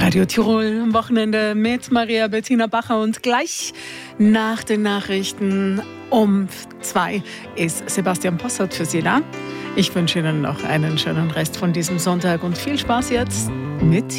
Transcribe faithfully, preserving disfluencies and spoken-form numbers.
Radio Tirol am Wochenende mit Maria Bettina Bacher und gleich nach den Nachrichten um zwei ist Sebastian Possert für Sie da. Ich wünsche Ihnen noch einen schönen Rest von diesem Sonntag und viel Spaß jetzt mit